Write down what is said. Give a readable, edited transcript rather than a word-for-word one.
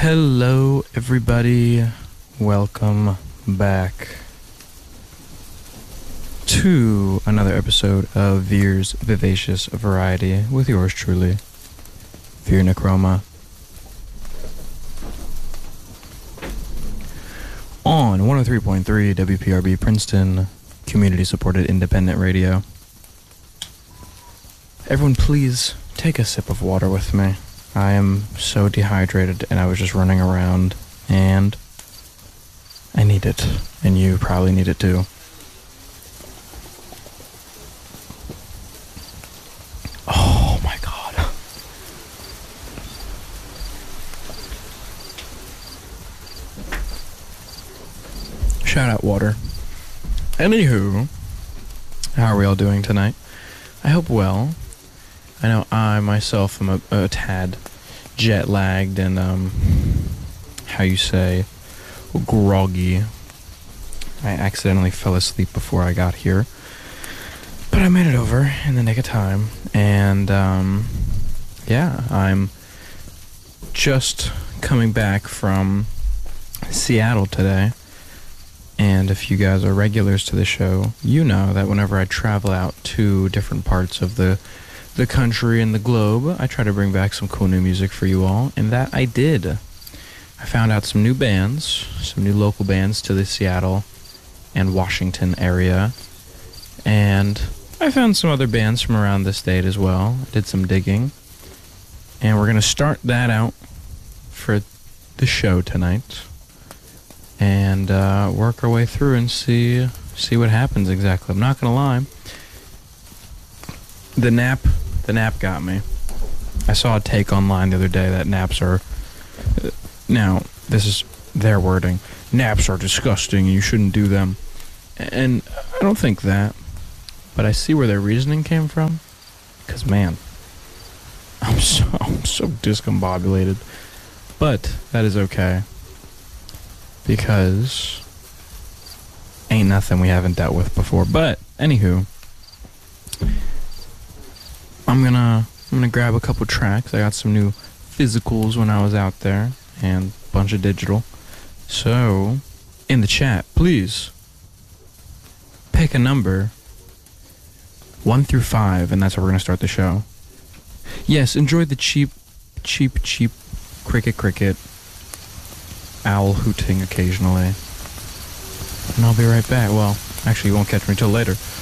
Hello, everybody. Welcome back to another episode of Veer's Vivacious Variety with yours truly, Veer Necroma. On 103.3 WPRB Princeton, community-supported independent radio. Everyone, please take a sip of water with me. I am so dehydrated and I was just running around and I need it, and you probably need it too. Oh my god. Shout out water. Anywho, how are we all doing tonight? I hope well. I know I myself am a tad jet lagged and how you say, groggy. I accidentally fell asleep before I got here, but I made it over in the nick of time, and yeah, I'm just coming back from Seattle today. And if you guys are regulars to the show, you know that whenever I travel out to different parts of the country and the globe, I try to bring back some cool new music for you all, and that I did. I found out some new bands, some new local bands to the Seattle and Washington area, and I found some other bands from around the state as well. I did some digging, and we're going to start that out for the show tonight, and work our way through and see what happens exactly. I'm not going to lie. The nap got me. I saw a take online the other day that naps are... now, this is their wording. Naps are disgusting and you shouldn't do them. And I don't think that. But I see where their reasoning came from. Because, man, I'm so discombobulated. But that is okay. Because ain't nothing we haven't dealt with before. But, anywho, I'm gonna grab a couple tracks. I got some new physicals when I was out there, and a bunch of digital. So, in the chat, please pick a number 1 through 5, and that's how we're gonna start the show. Yes, enjoy the cheap cricket owl hooting occasionally. And I'll be right back. Well, actually, you won't catch me till later.